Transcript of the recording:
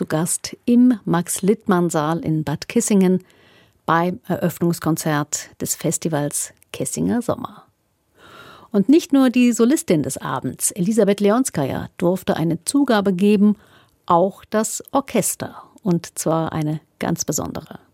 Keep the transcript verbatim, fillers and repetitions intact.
Gast im Max-Littmann-Saal in Bad Kissingen beim Eröffnungskonzert des Festivals Kissinger Sommer. Und nicht nur die Solistin des Abends, Elisabeth Leonskaja, durfte eine Zugabe geben, auch das Orchester, und zwar eine ganz besondere.